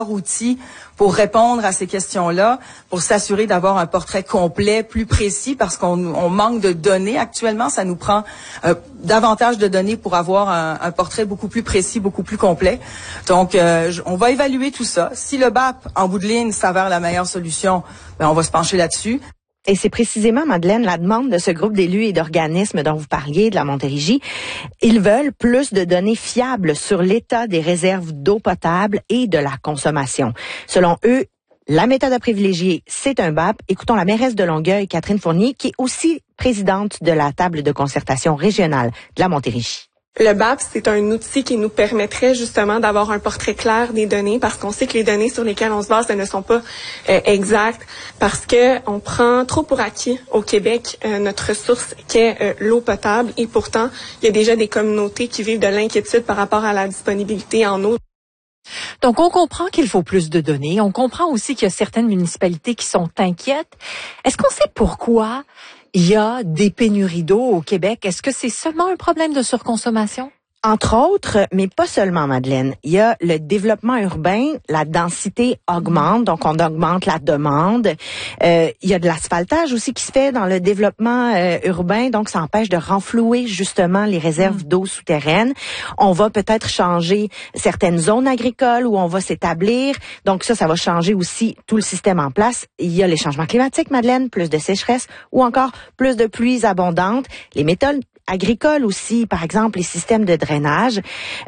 outils pour répondre à ces questions-là, pour s'assurer d'avoir un portrait complet, plus précis, parce qu'on manque de données actuellement. Ça nous prend davantage de données pour avoir un portrait beaucoup plus précis, beaucoup plus complet. Donc, on va évaluer tout ça. Si le BAP, en bout de ligne, s'avère la meilleure solution, ben, on va se pencher là-dessus. Et c'est précisément, Madeleine, la demande de ce groupe d'élus et d'organismes dont vous parliez, de la Montérégie. Ils veulent plus de données fiables sur l'état des réserves d'eau potable et de la consommation. Selon eux, la méthode à privilégier, c'est un BAP. Écoutons la mairesse de Longueuil, Catherine Fournier, qui est aussi présidente de la table de concertation régionale de la Montérégie. Le BAP, c'est un outil qui nous permettrait justement d'avoir un portrait clair des données, parce qu'on sait que les données sur lesquelles on se base ne sont pas exactes, parce que on prend trop pour acquis au Québec notre ressource qu'est l'eau potable, et pourtant il y a déjà des communautés qui vivent de l'inquiétude par rapport à la disponibilité en eau. Donc, on comprend qu'il faut plus de données. On comprend aussi qu'il y a certaines municipalités qui sont inquiètes. Est-ce qu'on sait pourquoi il y a des pénuries d'eau au Québec? Est-ce que c'est seulement un problème de surconsommation? Entre autres, mais pas seulement, Madeleine. Il y a le développement urbain, la densité augmente, donc on augmente la demande. Il y a de l'asphaltage aussi qui se fait dans le développement urbain, donc ça empêche de renflouer justement les réserves d'eau souterraines. On va peut-être changer certaines zones agricoles où on va s'établir, donc ça va changer aussi tout le système en place. Il y a les changements climatiques, Madeleine, plus de sécheresse ou encore plus de pluies abondantes. Les méthodes agricoles aussi, par exemple les systèmes de drainage,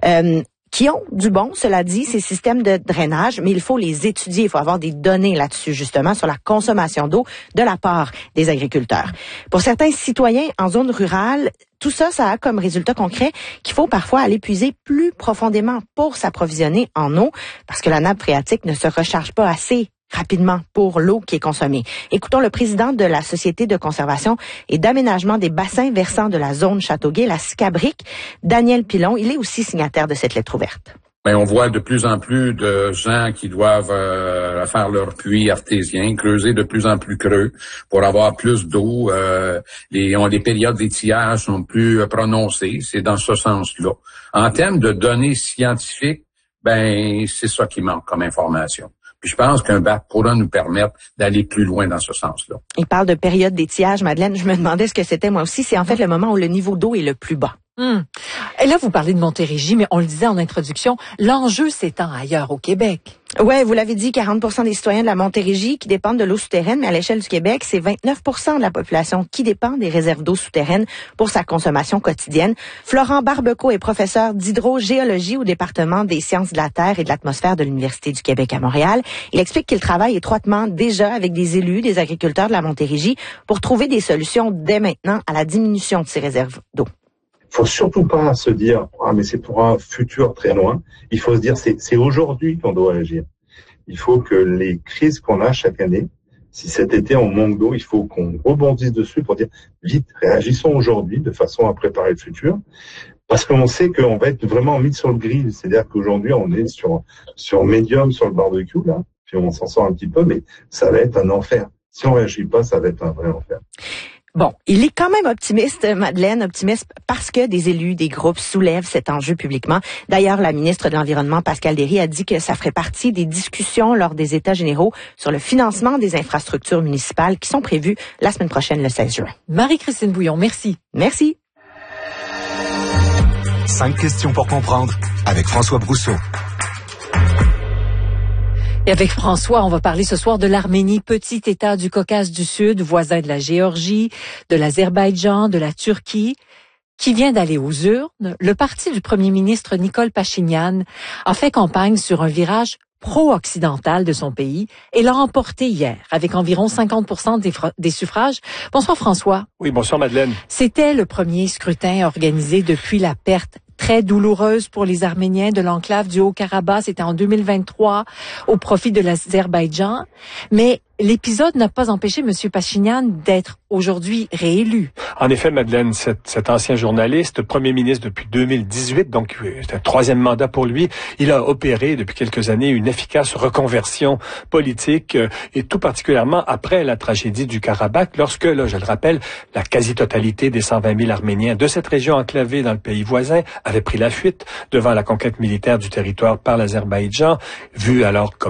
qui ont du bon, cela dit, ces systèmes de drainage, mais il faut les étudier, il faut avoir des données là-dessus, justement, sur la consommation d'eau de la part des agriculteurs. Pour certains citoyens en zone rurale, tout ça, ça a comme résultat concret qu'il faut parfois aller puiser plus profondément pour s'approvisionner en eau, parce que la nappe phréatique ne se recharge pas assez rapidement pour l'eau qui est consommée. Écoutons le président de la Société de conservation et d'aménagement des bassins versants de la zone Châteauguay, la SCABRIC, Daniel Pilon. Il est aussi signataire de cette lettre ouverte. Mais on voit de plus en plus de gens qui doivent faire leur puits artésien, creuser de plus en plus creux pour avoir plus d'eau. Les périodes d'étiage sont plus prononcées. C'est dans ce sens-là. En termes de données scientifiques, c'est ça qui manque comme information. Puis je pense qu'un BAP pourra nous permettre d'aller plus loin dans ce sens-là. Il parle de période d'étiage, Madeleine. Je me demandais ce que c'était moi aussi. C'est en fait le moment où le niveau d'eau est le plus bas. Et là, vous parlez de Montérégie, mais on le disait en introduction, l'enjeu s'étend ailleurs au Québec. Ouais, vous l'avez dit, 40% des citoyens de la Montérégie qui dépendent de l'eau souterraine, mais à l'échelle du Québec, c'est 29% de la population qui dépend des réserves d'eau souterraine pour sa consommation quotidienne. Florent Barbeco est professeur d'hydrogéologie au département des sciences de la Terre et de l'atmosphère de l'Université du Québec à Montréal. Il explique qu'il travaille étroitement déjà avec des élus, des agriculteurs de la Montérégie pour trouver des solutions dès maintenant à la diminution de ces réserves d'eau. Faut surtout pas se dire mais c'est pour un futur très loin. Il faut se dire c'est aujourd'hui qu'on doit agir. Il faut que les crises qu'on a chaque année, si cet été on manque d'eau, il faut qu'on rebondisse dessus pour dire vite, réagissons aujourd'hui de façon à préparer le futur. Parce qu'on sait qu'on va être vraiment mis sur le grill. C'est-à-dire qu'aujourd'hui on est sur médium sur le barbecue là, puis on s'en sort un petit peu, mais ça va être un enfer. Si on réagit pas, ça va être un vrai enfer. Bon, il est quand même optimiste, Madeleine, optimiste parce que des élus, des groupes soulèvent cet enjeu publiquement. D'ailleurs, la ministre de l'Environnement, Pascale Derry, a dit que ça ferait partie des discussions lors des États généraux sur le financement des infrastructures municipales qui sont prévues la semaine prochaine, le 16 juin. Marie-Christine Bouillon, merci. Merci. 5 questions pour comprendre avec François Brousseau. Et avec François, on va parler ce soir de l'Arménie, petit État du Caucase du Sud, voisin de la Géorgie, de l'Azerbaïdjan, de la Turquie, qui vient d'aller aux urnes. Le parti du premier ministre Nikol Pachinian a fait campagne sur un virage pro-occidental de son pays et l'a emporté hier avec environ 50% des suffrages. Bonsoir François. Oui, bonsoir Madeleine. C'était le premier scrutin organisé depuis la perte très douloureuse pour les Arméniens de l'enclave du Haut-Karabakh. C'était en 2023 au profit de l'Azerbaïdjan. Mais l'épisode n'a pas empêché M. Pachinian d'être aujourd'hui réélu. En effet, Madeleine, cet ancien journaliste, premier ministre depuis 2018, donc c'est un 3e mandat pour lui, il a opéré depuis quelques années une efficace reconversion politique et tout particulièrement après la tragédie du Karabakh, lorsque, là, je le rappelle, la quasi-totalité des 120 000 Arméniens de cette région enclavée dans le pays voisin avaient pris la fuite devant la conquête militaire du territoire par l'Azerbaïdjan, vu alors comme